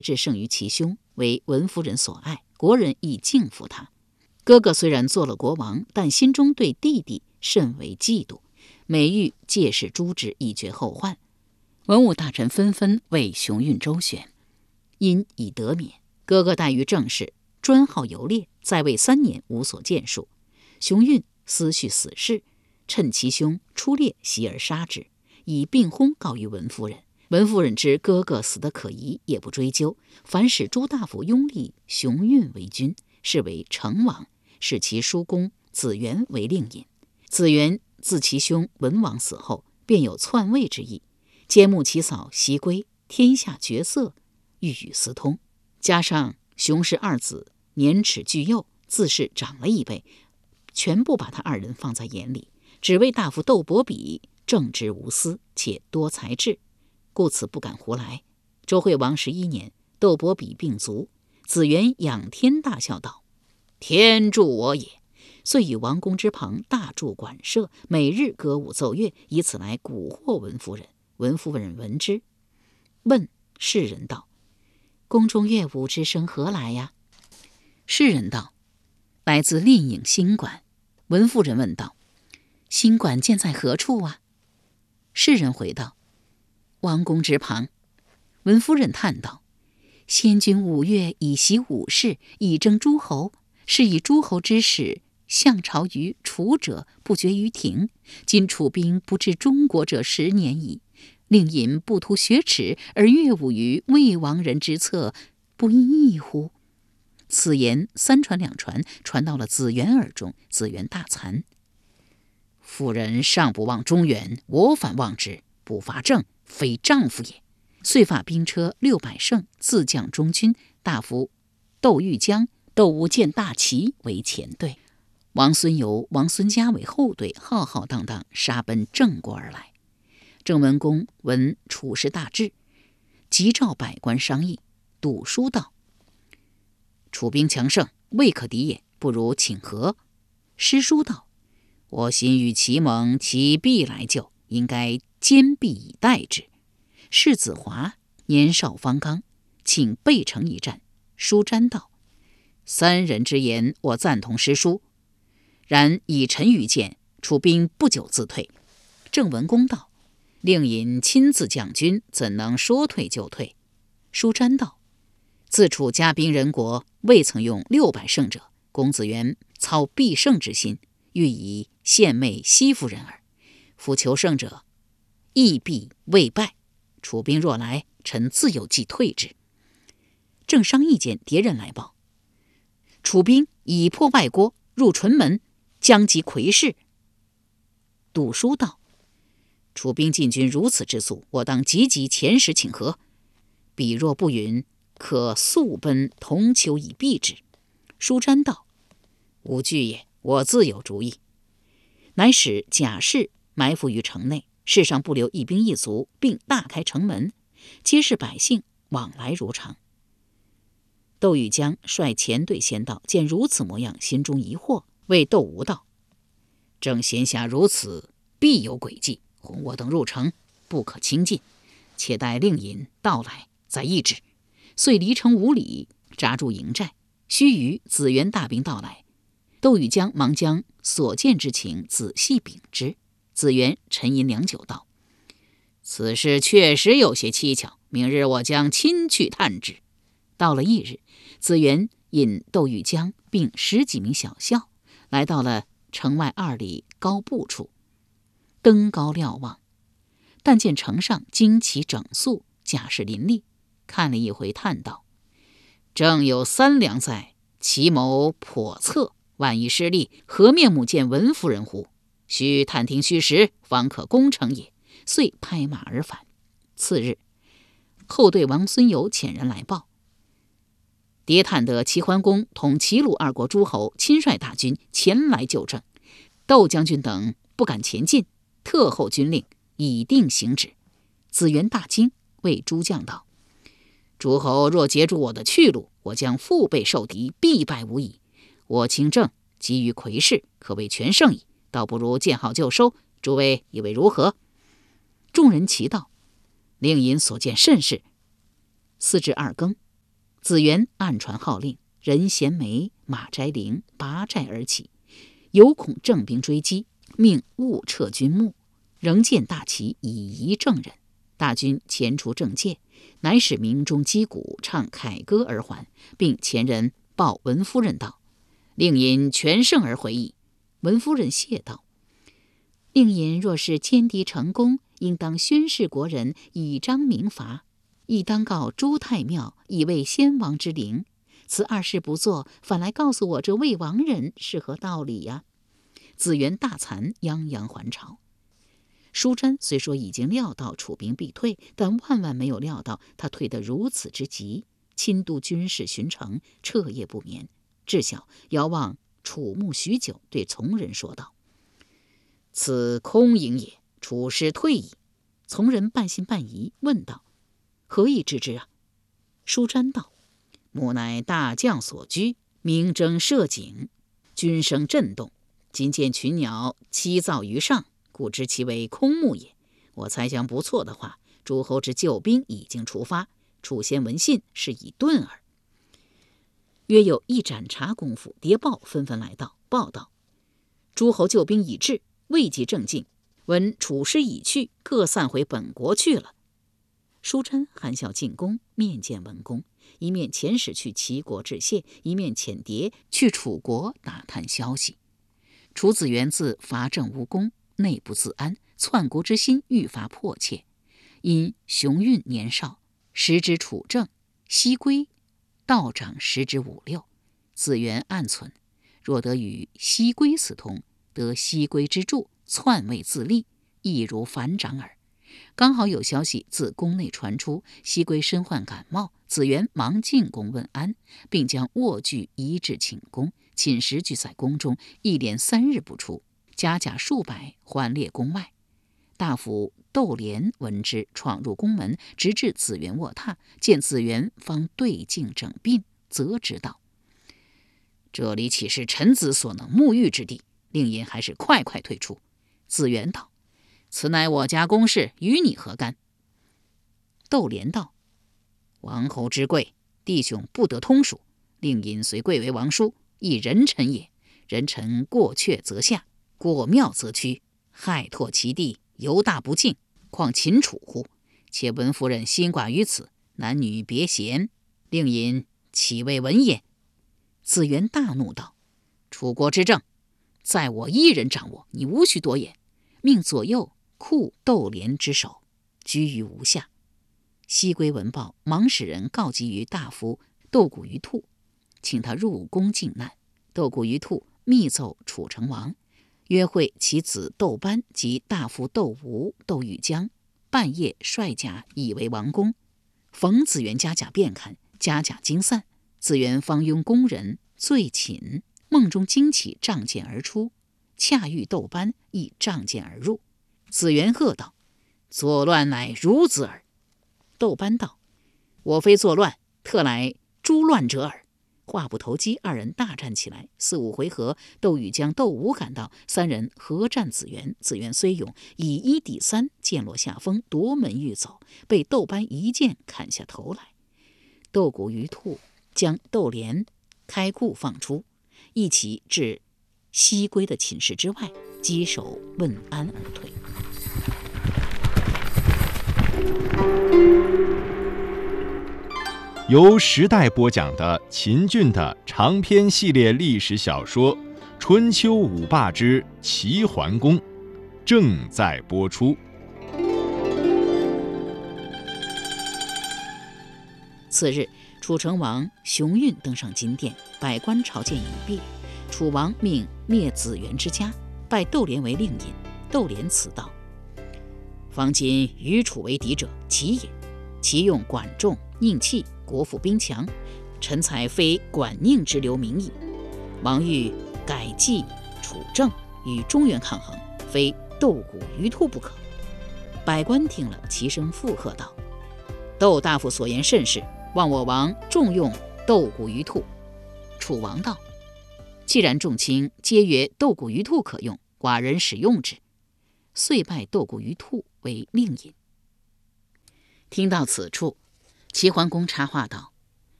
至胜于其兄，为文夫人所爱，国人亦敬服他。哥哥虽然做了国王，但心中对弟弟甚为嫉妒，每欲借势诛之，以绝后患。文武大臣纷纷为熊运周旋，因已得免。哥哥怠于政事，专好游猎，在位3年无所建树。熊运思绪死事，趁其兄出猎，袭而杀之，以病薨告于文夫人。文夫人知哥哥死得可疑，也不追究，反使诸大夫拥立熊运为君，是为成王，使其叔公子元为令尹。子元自其兄文王死后，便有篡位之意，皆慕其嫂袭归，天下绝色，欲与私通。加上熊氏2子年齿俱幼，自是长了1倍，全部把他2人放在眼里，只为大夫窦伯比正直无私，且多才智，故此不敢胡来。周惠王11年，窦伯比病卒，子元仰天大笑道：“天助我也！”遂与王宫之旁大筑馆舍，每日歌舞奏乐，以此来蛊惑文夫人。文夫人闻之，问士人道：“宫中乐舞之声何来呀？”士人道：“来自令尹新馆。”文夫人问道：“新馆建在何处啊？”士人回道：“王宫之旁。”文夫人叹道：“先君5月以习武士，以征诸侯，是以诸侯之使相朝于楚者不绝于庭，今楚兵不至中国者10年矣。令尹不图雪耻，而乐舞于魏王人之侧，不亦异乎？”此言3传2传，传到了子元耳中。子元大惭：“妇人尚不忘中原，我反忘之，不伐郑，非丈夫也。”遂发兵车600乘，自将中军，大夫窦玉江、窦无见大旗为前队，王孙游、王孙嘉为后队，浩浩荡荡杀奔郑国而来。郑文公闻楚事大治，即召百官商议。赌书道：“楚兵强盛，未可敌也，不如请和。”诗书道：“我心与其盟，其必来救，应该坚壁以待之。”世子华年少方刚，请备城一战。书瞻道：“3人之言，我赞同诗书，然以臣愚见，楚兵不久自退。”郑文公道：“令尹亲自将军，怎能说退就退？”书瞻道：“自楚加兵人国，未曾用600乘者。公子元操必胜之心，欲以献媚西夫人耳。夫求胜者，亦必未败。楚兵若来，臣自有计退之。”正商议间，敌人来报：“楚兵已破外郭，入淳门，将及魁氏。”赌书道：“楚兵进军如此之速，我当急急遣使请和。彼若不允，可速奔铜丘以避之。”书瞻道：“无惧也，我自有主意。”乃使甲士埋伏于城内，世上不留一兵一卒，并大开城门，皆是百姓，往来如常。窦玉江率前队先到，见如此模样，心中疑惑，谓窦吴道：“郑闲暇如此，必有诡计，哄我等入城，不可轻进，且待令尹到来，再议之。”遂离城5里，扎住营寨。须臾，子元大兵到来，窦玉江忙将所见之情仔细禀之。子元沉吟良久，道：“此事确实有些蹊跷，明日我将亲去探之。”到了翌日，子元引窦玉江并10几名小校，来到了城外2里高步处，登高瞭望，但见城上旌旗整肃，甲士林立，看了一回，叹道：“正有3良在，其谋叵测，万一失利，何面目见文夫人乎？须探听虚实，方可攻城也。”遂拍马而返。次日，后队王孙游遣人来报：谍探得齐桓公同齐鲁2国诸侯亲率大军前来救郑，窦将军等不敢前进，特候军令，以定行止。子元大惊，谓诸将道：“诸侯若截住我的去路，我将腹背受敌，必败无疑。我卿郑急于魁氏，可谓全胜矣，倒不如见好就收。诸位以为如何？”众人齐道：“令尹所见甚是。”4至2更， 子元暗传号令，任贤梅、马斋灵拔寨而起，有恐郑兵追击，命勿撤军幕，仍建大旗以仪正人。大军前出正界，乃使鸣钟击鼓，唱凯歌而还，并前人报文夫人道：“令尹全胜而回矣。”文夫人谢道：“令尹若是歼敌成功，应当宣示国人，以彰明罚，亦当告朱太庙，以慰先王之灵。此二事不做，反来告诉我这魏王人是何道理呀？”子元大惭，泱泱还朝。舒詹虽说已经料到楚兵必退，但万万没有料到他退得如此之急，亲督军士巡城，彻夜不眠，至晓遥望楚目许久，对从人说道：“此空营也，楚师退矣。”从人半信半疑，问道：“何以知之啊？”舒詹道：“木乃大将所居，明征射井，军声震动，今见群鸟栖噪于上，故知其为空木也。我猜想不错的话，诸侯之救兵已经出发，楚先闻信，是以遁耳。”约有一盏茶功夫，谍报纷纷来到，报道：“诸侯救兵已至，未及正进，闻楚师已去，各散回本国去了。”舒詹含笑进宫，面见文公，一面遣使去齐国致谢，一面遣谍去楚国打探消息。楚子元自伐郑无功，内不自安，篡国之心愈发迫切。因熊运年少，时值楚政，西归道长时值5、6，子元暗忖，若得与西归私通，得西归之助，篡位自立，易如反掌耳。刚好有消息自宫内传出，西归身患感冒，子元忙进宫问安，并将卧具移至寝宫，寝食俱在宫中，一连3日不出，甲甲数百，环列宫外。大夫窦廉闻之，闯入宫门，直至子元卧榻，见子元方对镜整鬓，责之道：“这里岂是臣子所能沐浴之地？令尹还是快快退出。”子元道：“此乃我家公事，与你何干？”窦廉道：“王侯之贵，弟兄不得通属。令尹虽贵为王叔，亦人臣也。人臣过阙则下，过庙则屈，害拓其地，犹大不敬，况秦楚乎？且闻夫人心挂于此，男女别嫌，令尹岂未闻也？”子元大怒道：“楚国之政，在我一人掌握，你无需多言。”命左右库窦廉之手，居于无下。西归闻报，忙使人告急于大夫窦谷于兔，请他入宫靖难。窦谷于兔密奏楚成王，约会其子窦班及大夫窦吴、窦玉江，半夜率甲以为王宫。逢子元家甲便看，家甲惊散。子元方拥宫人醉寝，梦中惊起，仗剑而出，恰遇窦班，亦仗剑而入。子元喝道：“作乱乃孺子耳！”窦班道：“我非作乱，特乃诛乱者耳。”话不投机，二人大战起来，4、5回合，窦禹将窦吴赶到，3人合战子元。子元虽勇，以1抵3，剑落下风，夺门欲走，被窦班一剑砍下头来。窦谷于兔将窦廉开库放出，一起至西归的寝室之外，击手问安而退。 由时代播讲的秦俊的长篇系列历史小说《春秋五霸之齐桓公》正在播出。 次日，楚成王熊运登上金殿，百官朝见已毕。楚王命灭子元之家，拜窦廉为令尹。窦廉辞道：“方今与楚为敌者，齐也。其用管仲、宁戚，国富兵强，臣才非管宁之流民矣。王欲改继楚政，与中原抗衡，非窦谷于兔不可。”百官听了，齐声附和道：“窦大夫所言甚是，望我王重用窦谷于兔。”楚王道：“既然众卿皆曰窦谷于兔可用，寡人使用之。”遂拜窦谷于兔为令尹。听到此处，齐桓公插话道：“